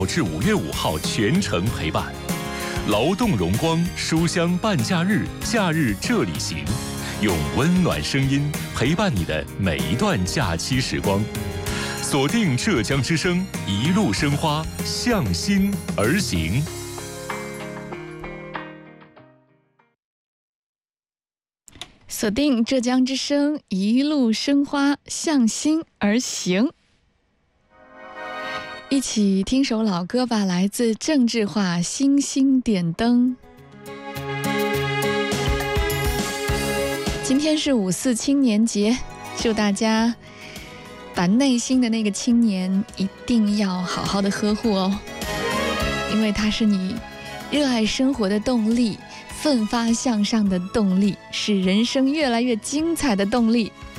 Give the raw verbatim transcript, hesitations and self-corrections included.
至五月五号全程陪伴。劳动荣光书香半假日，假日这里行，用温暖声音陪伴你的每一段假期时光。锁定浙江之声，一路生花，向心而行。 锁定浙江之声，一路生花，向心而行。一起听首老歌吧，来自郑智化《星星点灯》。今天是五四青年节，祝大家把内心的那个青年一定要好好的呵护哦，因为它是你热爱生活的动力，奋发向上的动力，是人生越来越精彩的动力。